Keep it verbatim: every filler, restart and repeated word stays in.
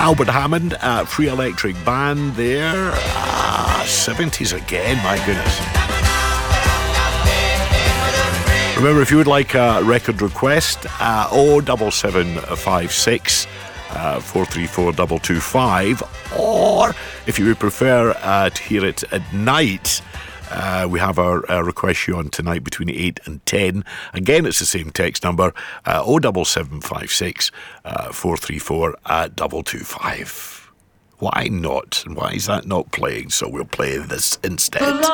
Albert Hammond, uh, Free Electric Band there. Ah, seventies again, my goodness. Remember, if you would like a record request, uh, oh seven seven five six uh, four three four two two five, or if you would prefer uh, to hear it at night, uh, we have our uh, request show on tonight between eight and ten. Again, it's the same text number, uh, oh seven seven five six four three four two two five. Why not? Why is that not playing? So we'll play this instead.